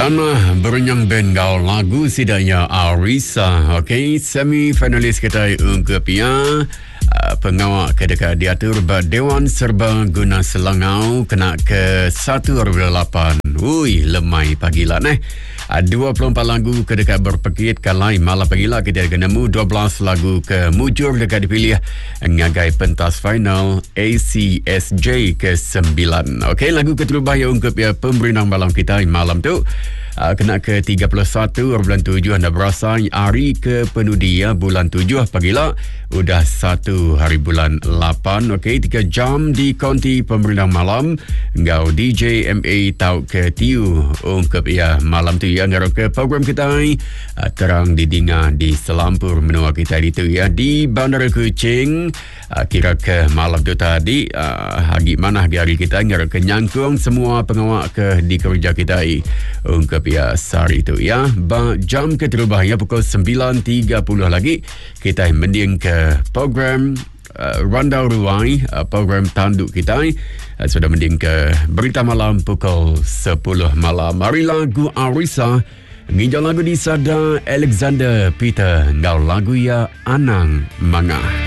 Tanah Berenyang Bengal lagu sidanya Arisa. Okey, semi-finalis kita ungkap ya. Pengawal kedekat diatur Dewan Serbaguna Selangau kena ke 1/8. Ui, lemai pagilah 24 lagu kedekat berpekit kalai malam pagilah kita nemu 12 lagu ke mujur dekat dipilih ngagai pentas final ACSJ ke-9. Okey, lagu keterubah yang ungkap ya pemberinang malam kita malam tu kena ke 31 bulan 7 anda berasa hari ke penudi ya bulan 7 pagilah udah 1 hari bulan 8. Okey, 3 jam di konti pemberinang malam ngau DJ MA tau ke tiu ungkap ya malam tu ya ngarok ke program kita terang didinga di selampur menua kita itu ya di Bandar Kuching. Kira ke malam tu tadi hari mana hari kita ngarok ke nyangkung semua pengawal ke di kerja kita ungkap ya sehari itu ya jam keterubah ya pukul 9.30 lagi kita mending ke program Randau Ruai, program tanduk kita sudah mending ke berita malam pukul 10 malam. Mari lagu Arisa nginjau lagu di sada Alexander Peter ngau lagu ya Anang Mangah.